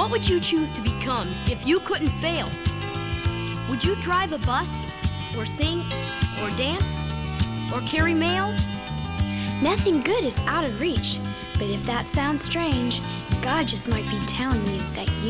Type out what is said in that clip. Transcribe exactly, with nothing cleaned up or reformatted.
What would you choose to become if you couldn't fail? Would you drive a bus, or sing, or dance, or carry mail? Nothing good is out of reach, but if that sounds strange, God just might be telling you that you